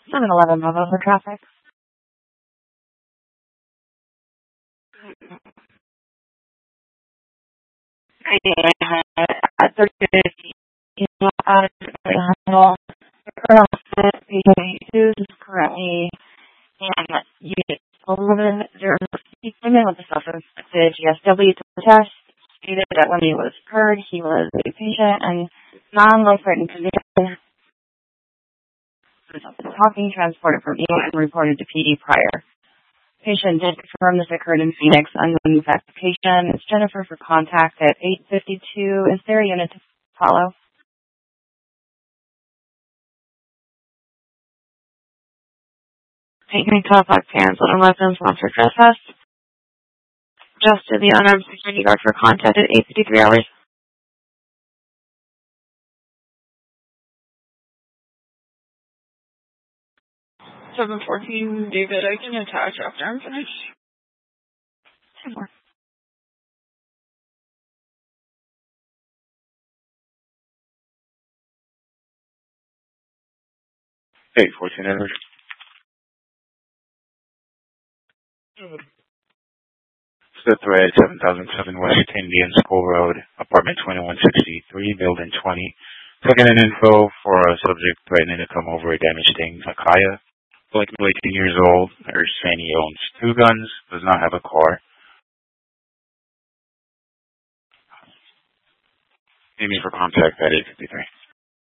7-Eleven Mobile for traffic. I had 30 hospital. Patient who is currently in Unit 11. There is with the self-inflicted GSW to the test. Stated that when he was heard, he was a patient and non-life-threatening condition. Talking, transported from EO and reported to PD prior. Patient did confirm this occurred in Phoenix. Unknown investigation. It's Jennifer for contact at 8:52. Is there a unit to follow? Taking top black pants on a weapons sponsored trespass. Just to the unarmed security guard for contact at 8:53 hours. 714, David, I can attach after I'm finished. 10 more. 814 Edward. Fifth Red, 7007 West Indian School Road, apartment 2163, building 20. Looking at info for a subject threatening to come over a damaged thing, Akaya. Like 18 years old, or saying he owns 2 guns, does not have a car. Aiming for contact at 8:53.